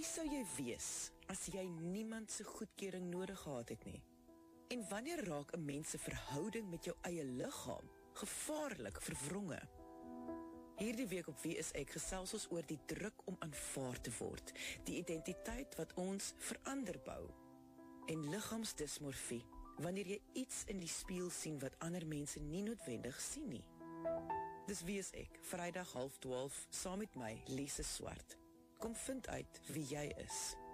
sou jy wees as jy niemand se goedkeuring nodig gehad het nie? En wanneer raak 'n mens se verhouding met jou eie liggaam gevaarlik verwronge? Hierdie week op Wie is ek gesels ons oor die druk om aanvaar te word, die identiteit wat ons verander bou, en liggaamsdismorfie, wanneer jy iets in die spieël sien wat ander mense nie noodwendig sien nie. Dis Wie is ek, Vrydag 11:30, saam met my, Lise Swart. Kom vind uit wie jy is.